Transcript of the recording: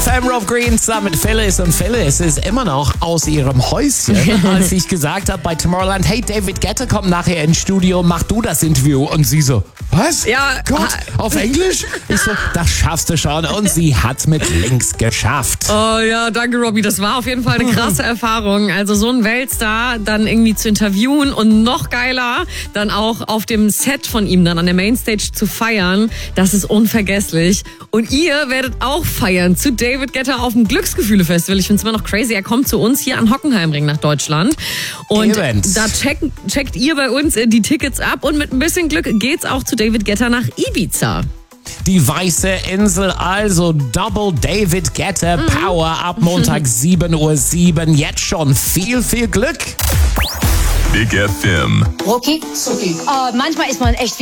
FM Rob Green zusammen mit Phyllis. Und Phyllis ist immer noch aus ihrem Häuschen, als ich gesagt habe bei Tomorrowland, hey, David Guetta kommt nachher ins Studio, mach du das Interview. Und sie so, was? Ja. Gott, auf Englisch? Ich so, das schaffst du schon. Und sie hat's mit links geschafft. Oh ja, danke Robbie. Das war auf jeden Fall eine krasse Erfahrung. Also so einen Weltstar dann irgendwie zu interviewen und noch geiler, dann auch auf dem Set von ihm dann an der Mainstage zu feiern. Das ist unvergesslich. Und ihr werdet auch feiern zu David Guetta auf dem Glücksgefühle-Festival. Ich finde es immer noch crazy. Er kommt zu uns hier an Hockenheimring nach Deutschland. Und Events. da checkt ihr bei uns die Tickets ab. Und mit ein bisschen Glück geht's auch zu David Guetta nach Ibiza. Die Weiße Insel, also Double David Guetta Power ab Montag 7:07 Uhr. Jetzt schon viel, viel Glück. Big FM. Rucki zucki. Manchmal ist man echt wie